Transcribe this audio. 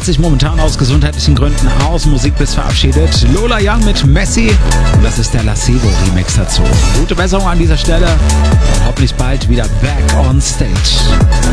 hat sich momentan aus gesundheitlichen Gründen aus Musikbiss verabschiedet. Lola Young mit Messi. Und das ist der Lascivo Remix dazu. Gute Besserung an dieser Stelle. Und hoffentlich bald wieder back on stage.